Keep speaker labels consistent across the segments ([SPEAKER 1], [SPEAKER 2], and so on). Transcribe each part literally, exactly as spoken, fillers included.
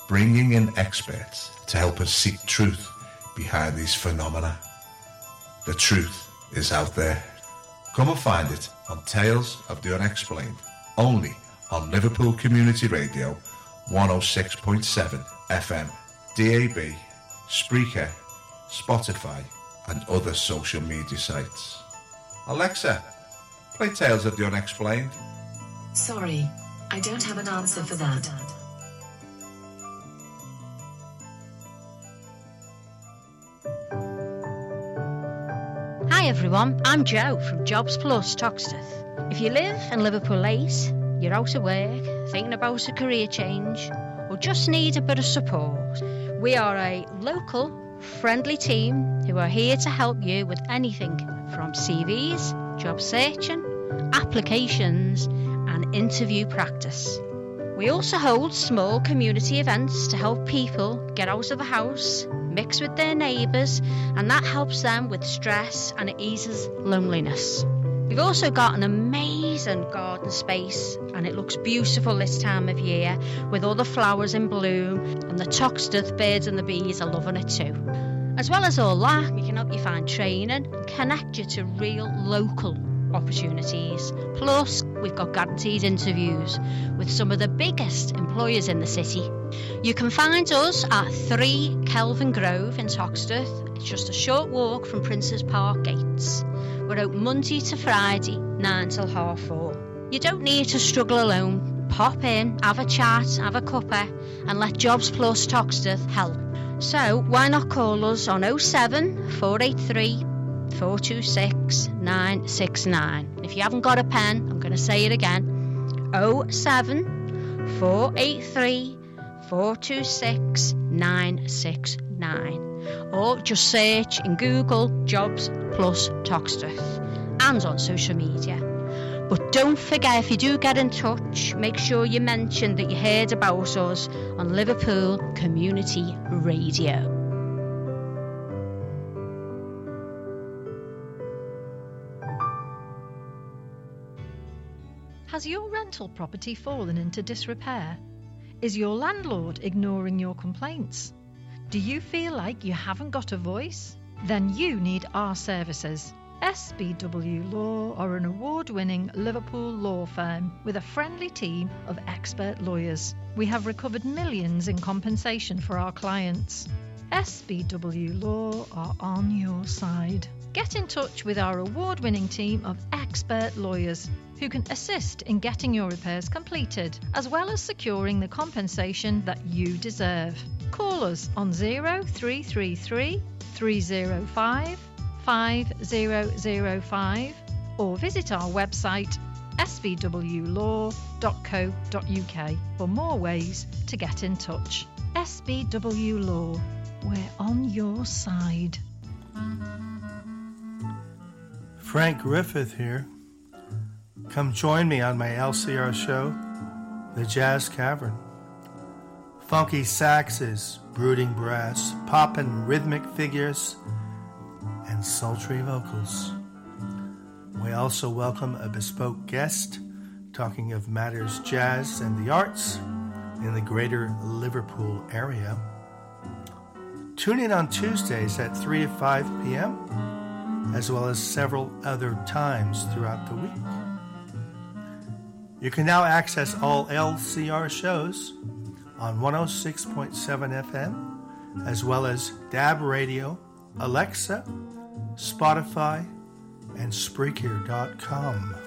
[SPEAKER 1] bringing in experts to help us seek truth behind these phenomena. The truth is out there. Come and find it on Tales of the Unexplained, only on Liverpool Community Radio one oh six point seven F M, D A B, Spreaker, Spotify and other social media sites. Alexa, play Tales of the Unexplained.
[SPEAKER 2] Sorry, I don't have an answer for that.
[SPEAKER 3] Hi everyone, I'm Jo from Jobs Plus Toxteth. If you live in Liverpool eight, you're out of work, thinking about a career change, or just need a bit of support, we are a local, friendly team who are here to help you with anything from C Vs, job searching, applications and interview practice. We also hold small community events to help people get out of the house, mix with their neighbours, and that helps them with stress and it eases loneliness. We've also got an amazing garden space and it looks beautiful this time of year with all the flowers in bloom, and the Toxteth birds and the bees are loving it too. As well as all that, we can help you find training and connect you to real local opportunities. Plus, we've got guaranteed interviews with some of the biggest employers in the city. You can find us at three Kelvin Grove in Toxteth. It's just a short walk from Princes Park gates. We're open Monday to Friday, nine till half four. You don't need to struggle alone. Pop in, have a chat, have a cuppa, and let Jobs Plus Toxteth help. So why not call us on oh seven, four eight three, four two six, nine six nine. If you haven't got a pen, I'm going to say it again. oh seven, four eight three, four two six, nine six nine. Or just search in Google Jobs Plus Toxteth and on social media. But don't forget, if you do get in touch, make sure you mention that you heard about us on Liverpool Community Radio.
[SPEAKER 4] Has your rental property fallen into disrepair? Is your landlord ignoring your complaints? Do you feel like you haven't got a voice? Then you need our services. S B W Law are an award-winning Liverpool law firm with a friendly team of expert lawyers. We have recovered millions in compensation for our clients. S B W Law are on your side. Get in touch with our award-winning team of expert lawyers who can assist in getting your repairs completed, as well as securing the compensation that you deserve. Call us on zero three three three, three zero five, five zero zero five or visit our website s b w law dot co dot u k for more ways to get in touch. S B W Law, we're on your side.
[SPEAKER 5] Frank Griffith here. Come join me on my L C R show, The Jazz Cavern. Funky saxes, brooding brass, poppin' rhythmic figures, and sultry vocals. We also welcome a bespoke guest talking of matters jazz and the arts in the greater Liverpool area. Tune in on Tuesdays at three to five p.m., as well as several other times throughout the week. You can now access all L C R shows on one oh six point seven F M, as well as D A B Radio, Alexa, Spotify, and Spreaker dot com.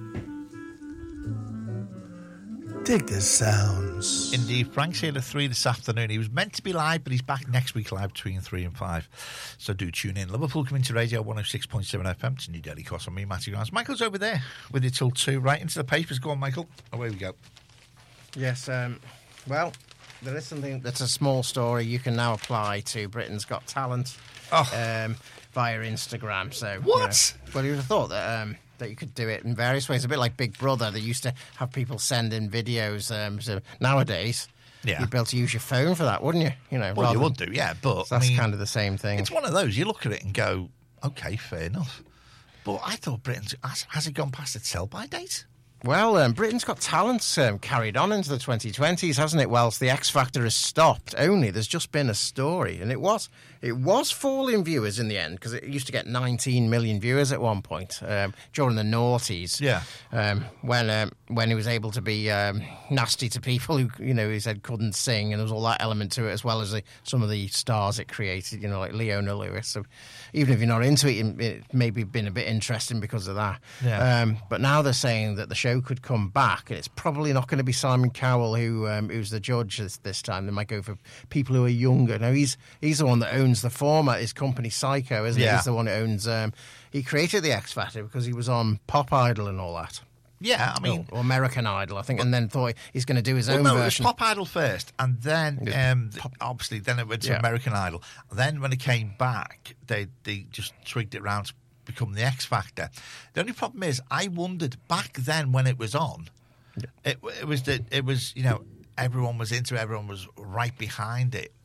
[SPEAKER 5] Dig the sounds.
[SPEAKER 6] Indeed, Frank's here at three this afternoon. He was meant to be live, but he's back next week live between three and five. So do tune in. Liverpool Community Radio, one oh six point seven F M. It's a new daily course on me, Matthew Grimes. Michael's over there with you till two, right into the papers. Go on, Michael. Away we go.
[SPEAKER 7] Yes, um, well, there is something that's a small story you can now apply to Britain's Got Talent
[SPEAKER 6] oh.
[SPEAKER 7] um, via Instagram. So
[SPEAKER 6] What?
[SPEAKER 7] You know, well, you would have thought that... Um, that you could do it in various ways. A bit like Big Brother. They used to have people send in videos. Um, so nowadays,
[SPEAKER 6] yeah.
[SPEAKER 7] you'd be able to use your phone for that, wouldn't you? You know,
[SPEAKER 6] well, you would do, yeah. But
[SPEAKER 7] so that's
[SPEAKER 6] I mean,
[SPEAKER 7] kind of the same thing.
[SPEAKER 6] It's one of those. You look at it and go, okay, fair enough. But I thought Britain's has, has it gone past its sell-by date?
[SPEAKER 7] Well, um, Britain's Got Talent's um, carried on into the twenty twenties, hasn't it? Whilst the X Factor has stopped, only there's just been a story, and it was it was falling viewers in the end because it used to get nineteen million viewers at one point um, during the noughties.
[SPEAKER 6] Yeah,
[SPEAKER 7] um, when um, when he was able to be um, nasty to people who you know he said couldn't sing, and there was all that element to it as well as the, some of the stars it created. You know, like Leona Lewis. So even if you're not into it, it maybe been a bit interesting because of that.
[SPEAKER 6] Yeah.
[SPEAKER 7] Um, but now they're saying that the show could come back, and it's probably not going to be Simon Cowell who um, who's the judge this, this time. They might go for people who are younger. Now he's he's the one that owns the format. His company Psycho, isn't
[SPEAKER 6] Yeah.
[SPEAKER 7] he? He's the one who owns. Um, he created the X Factor because he was on Pop Idol and all that.
[SPEAKER 6] yeah. I mean,
[SPEAKER 7] or American Idol, I think, and then thought he's going to do his
[SPEAKER 6] well,
[SPEAKER 7] own
[SPEAKER 6] no,
[SPEAKER 7] version.
[SPEAKER 6] it was Pop Idol first, and then
[SPEAKER 7] Yeah.
[SPEAKER 6] um, obviously then it went to
[SPEAKER 7] Yeah.
[SPEAKER 6] American Idol. Then when it came back, they they just twigged it round to become the X Factor. The only problem is, I wondered back then when it was on, it, it was that it was you know everyone was into it, everyone was right behind it.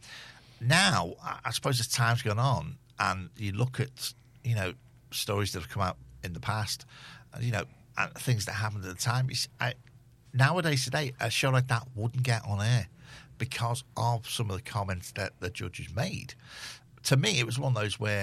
[SPEAKER 6] Now, I- I suppose as time's gone on, and you look at you know stories that have come out in the past, and, you know, and things that happened at the time. It's, I, nowadays, today, a show like that wouldn't get on air because of some of the comments that the judges made. To me, it was one of those where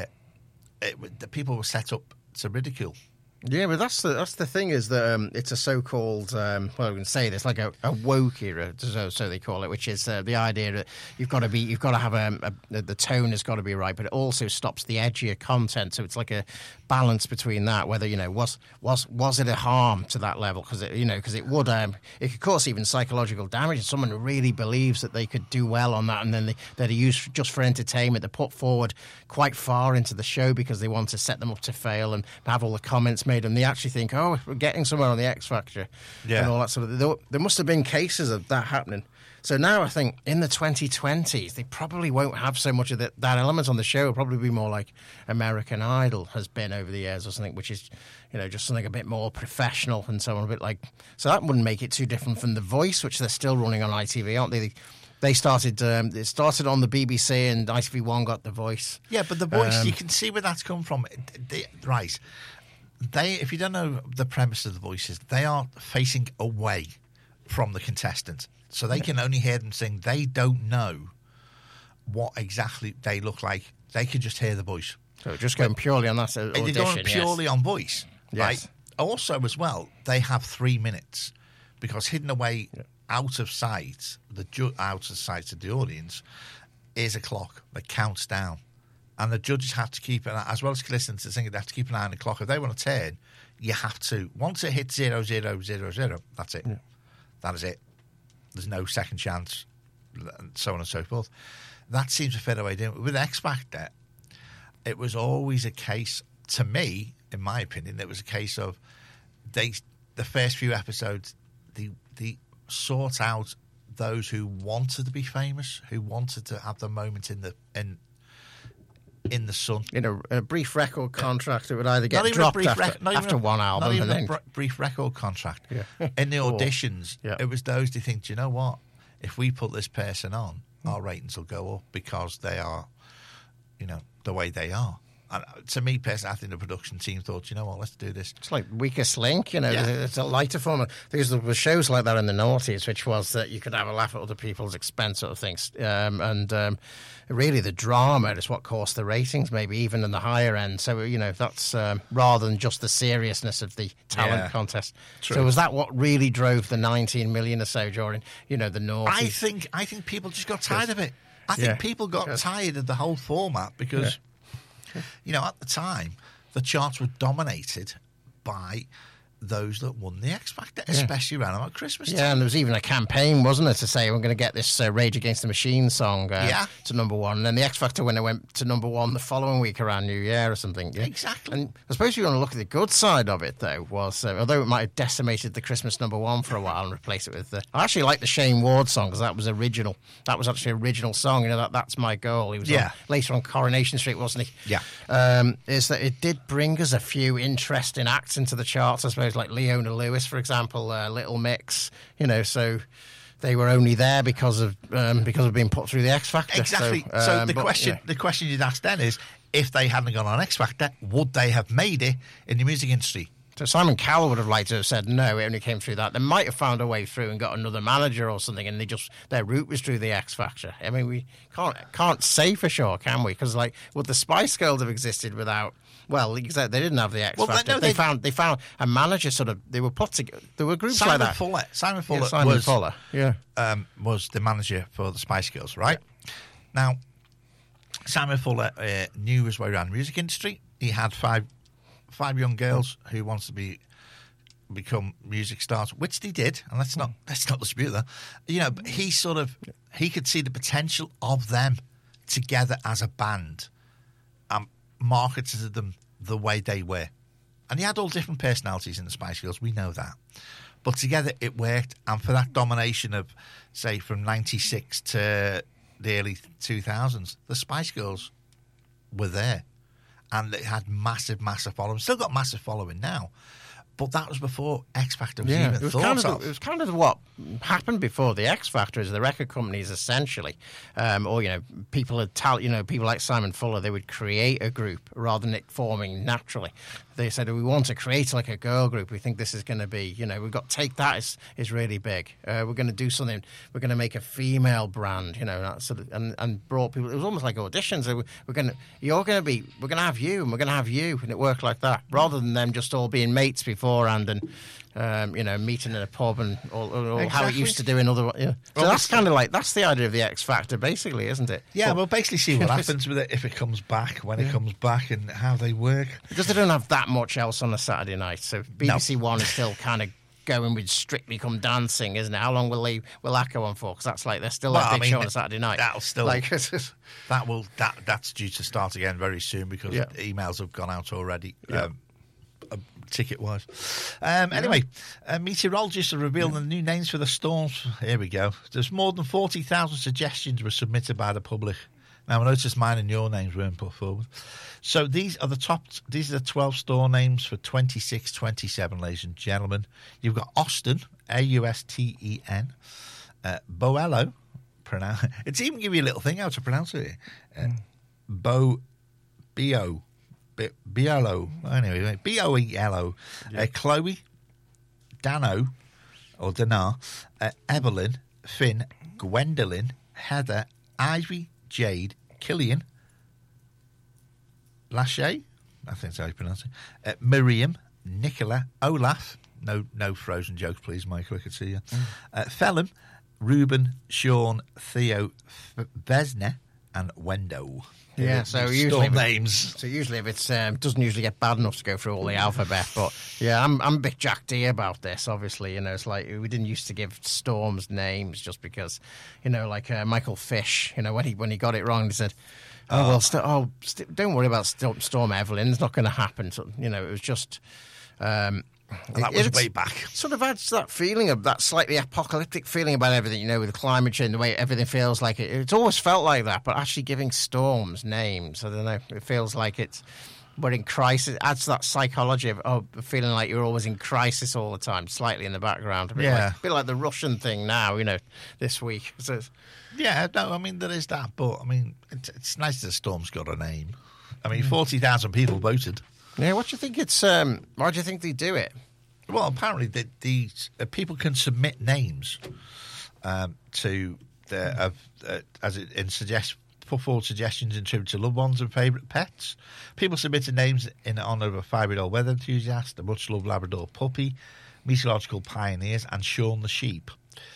[SPEAKER 6] it, the people were set up to ridicule.
[SPEAKER 7] Yeah, but that's the that's the thing is that um, it's a so-called um, well, I can say this like a, a woke era, so, so they call it, which is uh, the idea that you've got to be you've got to have a, a the tone has got to be right, but it also stops the edgier content. So it's like a balance between that. Whether you know was was was it a harm to that level? Because you know because it would um, it could cause even psychological damage. If someone who really believes that they could do well on that, and then they that are used just for entertainment, they put forward quite far into the show because they want to set them up to fail and have all the comments made, and they actually think, oh, we're getting somewhere on the X Factor,
[SPEAKER 6] Yeah.
[SPEAKER 7] and all that sort of. There, there must have been cases of that happening. So now I think in the twenty twenties they probably won't have so much of that, that element on the show. It'll probably be more like American Idol has been over the years or something, which is you know just something a bit more professional and so on. A bit like so that wouldn't make it too different from The Voice, which they're still running on I T V, aren't they? They started. Um, it started on the B B C, and I T V One got The Voice.
[SPEAKER 6] Yeah, but The Voice,
[SPEAKER 7] Um,
[SPEAKER 6] you can see where that's come from. They, right. They, if you don't know the premise of The Voice, is they are facing away from the contestants. So they can only hear them sing. They don't know what exactly they look like. They can just hear the voice.
[SPEAKER 7] So just going purely on that uh, audition.
[SPEAKER 6] They're going purely
[SPEAKER 7] yes.
[SPEAKER 6] on voice,
[SPEAKER 7] Yes.
[SPEAKER 6] right? Also, as well, they have three minutes because hidden away out of sight, the ju- out of sight of the audience, is a clock that counts down. And the judges have to keep an eye, as well as listening to the singer, they have to keep an eye on the clock. If they want to turn, you have to. Once it hits zero, zero, zero, zero, that's it.
[SPEAKER 7] Yeah.
[SPEAKER 6] That is it. There's no second chance, and so on and so forth. That seems to fit away. With X Factor, it was always a case, to me, in my opinion, it was a case of they, the first few episodes, the the sort out those who wanted to be famous, who wanted to have the moment in the in in the sun.
[SPEAKER 7] In a, in a brief record contract, it would either get
[SPEAKER 6] Not even a
[SPEAKER 7] dropped
[SPEAKER 6] brief
[SPEAKER 7] after,
[SPEAKER 6] rec- not even
[SPEAKER 7] after
[SPEAKER 6] a-
[SPEAKER 7] one
[SPEAKER 6] not
[SPEAKER 7] album
[SPEAKER 6] even
[SPEAKER 7] and
[SPEAKER 6] a
[SPEAKER 7] then
[SPEAKER 6] br- brief record contract.
[SPEAKER 7] Yeah.
[SPEAKER 6] In the
[SPEAKER 7] Or-
[SPEAKER 6] auditions,
[SPEAKER 7] yeah.
[SPEAKER 6] it was those who think, do you know what? If we put this person on, our ratings will go up because they are, you know, the way they are. And to me, personally, I think the production team thought, you know what, let's do this.
[SPEAKER 7] It's like Weakest Link, you know,
[SPEAKER 6] Yeah.
[SPEAKER 7] it's a lighter form. Because there were shows like that in the noughties, which was that you could have a laugh at other people's expense sort of things. Um, and um, really the drama is what caused the ratings, maybe even in the higher end. So, you know, that's um, rather than just the seriousness of the talent
[SPEAKER 6] Yeah.
[SPEAKER 7] contest.
[SPEAKER 6] True.
[SPEAKER 7] So was that what really drove the nineteen million or so during, you know, the noughties?
[SPEAKER 6] I think I think people just got tired of it. I think
[SPEAKER 7] Yeah.
[SPEAKER 6] people got
[SPEAKER 7] Yes.
[SPEAKER 6] tired of the whole format because, you know, at the time, the charts were dominated by those that won the X Factor, especially around about Christmas time.
[SPEAKER 7] Yeah, and there was even a campaign, wasn't there, to say we're going to get this uh, Rage Against the Machine song uh,
[SPEAKER 6] Yeah.
[SPEAKER 7] to number one. And then the X Factor winner went to number one the following week around New Year or something. Yeah?
[SPEAKER 6] Exactly.
[SPEAKER 7] And I suppose you want to look at the good side of it, though, was uh, although it might have decimated the Christmas number one for a while and replaced it with the... I actually like the Shane Ward song because that was original. That was actually an original song. You know, that That's My Goal. He was
[SPEAKER 6] Yeah.
[SPEAKER 7] on, later on Coronation Street, wasn't he?
[SPEAKER 6] Yeah.
[SPEAKER 7] Um, is that it did bring us a few interesting acts into the charts, I suppose, like Leona Lewis, for example, uh, Little Mix, you know, so they were only there because of um, because of being put through the X Factor.
[SPEAKER 6] Exactly.
[SPEAKER 7] So,
[SPEAKER 6] So,
[SPEAKER 7] um,
[SPEAKER 6] the
[SPEAKER 7] but,
[SPEAKER 6] question,
[SPEAKER 7] yeah.
[SPEAKER 6] the question you'd ask then is, if they hadn't gone on X Factor, would they have made it in the music industry?
[SPEAKER 7] So Simon Cowell would have liked to have said no. It only came through that. They might have found a way through and got another manager or something, and they just their route was through the X Factor. I mean, we can't can't say for sure, can we? Because like, would the Spice Girls have existed without? Well, they didn't have the X
[SPEAKER 6] Well,
[SPEAKER 7] Factor.
[SPEAKER 6] no,
[SPEAKER 7] they,
[SPEAKER 6] they-
[SPEAKER 7] found they found a manager. Sort of, they were put together. There were groups
[SPEAKER 6] Simon
[SPEAKER 7] like that.
[SPEAKER 6] Fuller. Simon Fuller
[SPEAKER 7] Yeah, Simon
[SPEAKER 6] was
[SPEAKER 7] Fuller. Yeah.
[SPEAKER 6] um, was the manager for the Spice Girls, right? Now, Simon Fuller uh, knew his way around the music industry. He had five five young girls who wanted to be become music stars, which they did, and let's not let's not dispute that. You know, but he sort of he could see the potential of them together as a band, and marketed them the way they were. And he had all different personalities in the Spice Girls. We know that. But together it worked. And for that domination of, say, from ninety-six to the early two thousands, the Spice Girls were there. And it had massive, massive following. Still got massive following now. But that was before X Factor was
[SPEAKER 7] Yeah,
[SPEAKER 6] even
[SPEAKER 7] it was,
[SPEAKER 6] thought
[SPEAKER 7] kind of,
[SPEAKER 6] of.
[SPEAKER 7] it was kind of what happened before the X Factor is the record companies essentially, um, or you know, people had tal- you know, people like Simon Fuller, they would create a group rather than it forming naturally. They said, we want to create like a girl group. We think this is going to be, you know, we've got Take That is is really big. Uh, we're going to do something. We're going to make a female brand, you know, that sort of, and and brought people. It was almost like auditions. So we're going to, you're going to be, we're going to have you, and we're going to have you, and it worked like that, rather than them just all being mates beforehand and. Um, you know, meeting in a pub and all, all, all how it
[SPEAKER 6] Exactly.
[SPEAKER 7] used to do in other. Yeah. So
[SPEAKER 6] Well,
[SPEAKER 7] that's
[SPEAKER 6] this-
[SPEAKER 7] kind of like that's the idea of the X Factor, basically, isn't it?
[SPEAKER 6] Yeah,
[SPEAKER 7] But-
[SPEAKER 6] we'll basically see what happens with it if it comes back, when it comes back, and how they work.
[SPEAKER 7] because they don't have that much else on a Saturday night. So B B C One is still kind of going with Strictly Come Dancing, isn't it? How long will they will that go on for? Because that's like they're still
[SPEAKER 6] Well,
[SPEAKER 7] a
[SPEAKER 6] I
[SPEAKER 7] big
[SPEAKER 6] mean,
[SPEAKER 7] show on a Saturday night.
[SPEAKER 6] that'll still-
[SPEAKER 7] like it's just-
[SPEAKER 6] That will that that's due to start again very soon because
[SPEAKER 7] Yeah.
[SPEAKER 6] emails have gone out already.
[SPEAKER 7] Yeah.
[SPEAKER 6] Um, ticket wise. Um, anyway, uh, meteorologists are revealing the new names for the storms. Here we go. There's more than forty thousand suggestions were submitted by the public. Now, I noticed mine and your names weren't put forward. So these are the top, these are the twelve store names for twenty-six twenty-seven, ladies and gentlemen. You've got Austin, A U S T E N, uh, Boello, pronounce, it's even give you a little thing how to pronounce it. Uh, Bo, B O, B- Bielo, anyway, B O E L O, uh, Chloe, Dano, or Dana, uh, Evelyn, Finn, Gwendolyn, Heather, Ivy, Jade, Killian, Lachey, I think that's how you pronounce it, uh, Miriam, Nicola, Olaf, no no frozen jokes, please, Michael, I could see you, mm. uh, Phelim, Ruben, Sean, Theo, F- Vesna, and Wendo.
[SPEAKER 7] Yeah,
[SPEAKER 6] The-
[SPEAKER 7] so
[SPEAKER 6] the
[SPEAKER 7] usually
[SPEAKER 6] storm
[SPEAKER 7] if it-
[SPEAKER 6] names.
[SPEAKER 7] So usually if it's um, doesn't usually get bad enough to go through all the alphabet, but yeah, I'm I'm a bit Jack D about this. Obviously, you know, it's like we didn't used to give storms names just because, you know, like uh, Michael Fish, you know, when he when he got it wrong, he said, "Oh, oh. well, st- oh, st- don't worry about St- Storm Evelyn. It's not going to happen." So, you know, it was just. Um,
[SPEAKER 6] And that was
[SPEAKER 7] It's-
[SPEAKER 6] way back.
[SPEAKER 7] Sort of adds that feeling of that slightly apocalyptic feeling about everything, you know, with climate change, the way everything feels like it. It's always felt like that, but actually giving storms names, I don't know, it feels like it's we're in crisis. It adds that psychology of oh, feeling like you're always in crisis all the time, slightly in the background. A bit
[SPEAKER 6] Yeah.
[SPEAKER 7] like, a bit like the Russian thing now, you know, this week. So it's,
[SPEAKER 6] Yeah, no, I mean, there is that, but, I mean, it's, it's nice that Storm's got a name. I
[SPEAKER 7] Mm.
[SPEAKER 6] mean, forty thousand people voted.
[SPEAKER 7] yeah, what do you think it's? Um, why do you think they do it?
[SPEAKER 6] Well, apparently the, these uh, people can submit names um, to the uh, uh, as it in suggest put forward suggestions in tribute to loved ones and favourite pets. People submitted names in honour of a five-year-old weather enthusiast, a much-loved Labrador puppy, meteorological pioneers, and Shaun the sheep.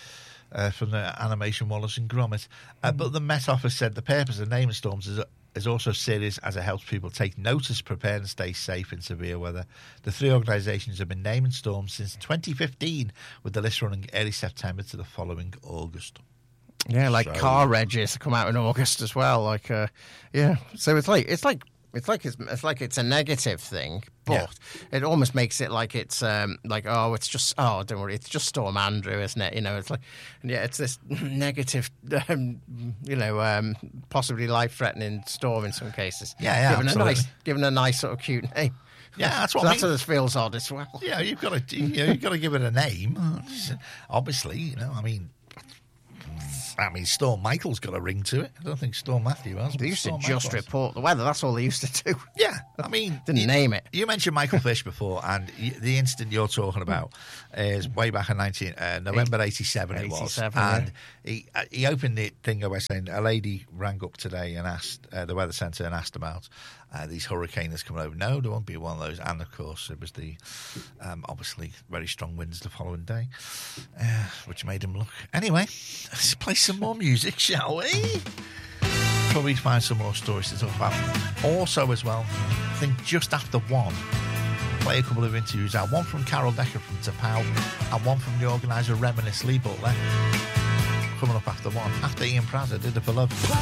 [SPEAKER 6] Uh, from the animation Wallace and Gromit. Uh, but the Met Office said the purpose of naming storms is, is also serious as it helps people take notice, prepare and stay safe in severe weather. The three organisations have been naming storms since twenty fifteen, with the list running early September to the following August.
[SPEAKER 7] Yeah, like
[SPEAKER 6] So-
[SPEAKER 7] car regs come out in August as well. Like, uh, yeah. So it's like it's like it's like it's, it's like it's a negative thing, but it almost makes it like it's um, like oh, it's just oh, don't worry, it's just Storm Andrew, isn't it? You know, it's like yeah, it's this negative, um, you know, um, possibly life-threatening storm in some cases.
[SPEAKER 6] Yeah, yeah,
[SPEAKER 7] given
[SPEAKER 6] absolutely.
[SPEAKER 7] a nice, given a nice sort of cute name.
[SPEAKER 6] Yeah, that's what
[SPEAKER 7] so
[SPEAKER 6] I
[SPEAKER 7] that's
[SPEAKER 6] mean.
[SPEAKER 7] what this feels odd as well.
[SPEAKER 6] Yeah, you've got to you know, you've got to give it a name. Obviously, you know, I mean, I mean, Storm Michael's got a ring to it. I don't think Storm Matthew has.
[SPEAKER 7] They used to
[SPEAKER 6] Storm
[SPEAKER 7] just
[SPEAKER 6] Michael has.
[SPEAKER 7] report the weather. That's all they used to do.
[SPEAKER 6] Yeah, I mean...
[SPEAKER 7] Didn't
[SPEAKER 6] you,
[SPEAKER 7] name it.
[SPEAKER 6] You mentioned Michael Fish before, and y- the incident you're talking about is way back in nineteen, uh, November eighty-seven it was.
[SPEAKER 7] eighty-seven,
[SPEAKER 6] And
[SPEAKER 7] yeah.
[SPEAKER 6] he uh, he opened the thing by saying a lady rang up today and asked uh, the weather centre and asked about uh, these hurricanes coming over. No, there won't be one of those. And, of course, it was the, um, obviously, very strong winds the following day, uh, which made him look... Anyway, let's play some more music, shall we? Probably find some more stories to talk about. Also, as well, I think just after one, play a couple of interviews out. One from Carol Decker from Tapau, and one from the organiser Reminisce Lee Butler. Coming up after one, after Ian Prasser did it for love.